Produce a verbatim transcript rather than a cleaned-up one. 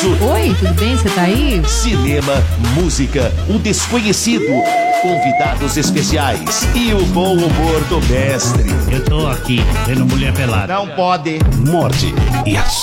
Paraíso. Oi, tudo bem? Você tá aí? Cinema, música, o desconhecido, convidados especiais e o bom humor do mestre. Eu tô aqui, vendo mulher pelada. Não pode. Morde e assopra.